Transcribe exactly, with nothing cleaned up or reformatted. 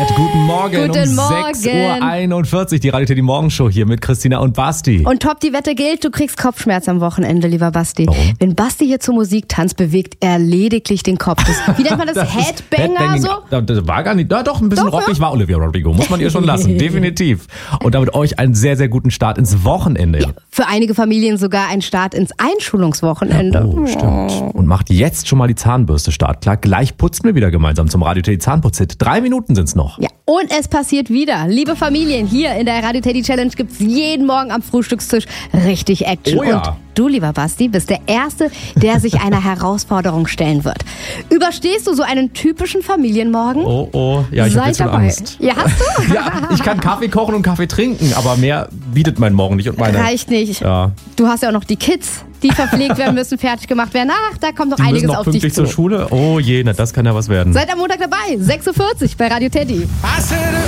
Fett, guten Morgen. Guten um Morgen. sechs Uhr einundvierzig, die Radio Teddy Morgenshow hier mit Christina und Basti. Und top, die Wette gilt, du kriegst Kopfschmerz am Wochenende, lieber Basti. Warum? Wenn Basti hier zur Musik tanzt, bewegt er lediglich den Kopf. Das, wie nennt man das? Das ist Headbanger Headbanging. so? Das das war gar nicht, na doch, ein bisschen Doch, rockig war Olivia Rodrigo, muss man ihr schon lassen, definitiv. Und damit euch einen sehr, sehr guten Start ins Wochenende. Ja, für einige Familien sogar ein Start ins Einschulungswochenende. Oh, stimmt. Und macht jetzt schon mal die Zahnbürste startklar. Gleich putzen wir wieder gemeinsam zum Radio Teddy Zahnputz-Hit. Drei Minuten sind's noch. Ja, und es passiert wieder. Liebe Familien, hier in der Radio Teddy Challenge gibt's jeden Morgen am Frühstückstisch richtig Action. Oh ja. Und du, lieber Basti, bist der Erste, der sich einer Herausforderung stellen wird. Überstehst du so einen typischen Familienmorgen? Oh, oh, ja, ich habe Sei jetzt schon dabei. Angst. Ja, hast du? Ja, ich kann Kaffee kochen und Kaffee trinken, aber mehr bietet mein Morgen nicht. Und meine, Reicht nicht. Ja. Du hast ja auch noch die Kids, die verpflegt werden müssen, fertig gemacht werden. Ach, da kommt noch Die müssen einiges noch auf pünktlich dich zur zu. Schule. Oh je, na, das kann ja was werden. Seid am Montag dabei, sechs Uhr vierzig bei Radio Teddy.